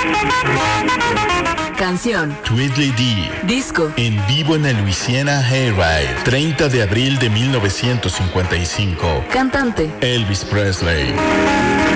Canción. Tweedledee. Disco. En vivo en el Louisiana Hayride, 30 de abril de 1955. Cantante. Elvis Presley.